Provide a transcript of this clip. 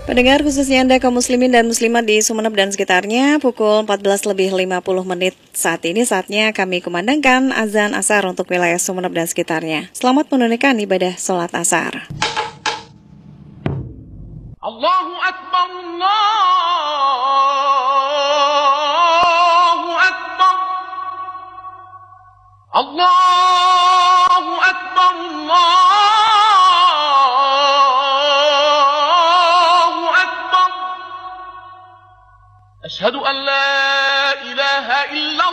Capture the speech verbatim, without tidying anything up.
Pendengar, khususnya Anda kaum muslimin dan muslimat di Sumeneb dan sekitarnya, pukul empat belas lebih lima puluh menit saat ini saatnya kami kumandangkan azan asar untuk wilayah Sumeneb dan sekitarnya. Selamat menunaikan ibadah sholat asar. Allahu Akbar, Allahu Akbar, Allahu Akbar, Allahu Akbar. Ashhadu an la ilaha illallah.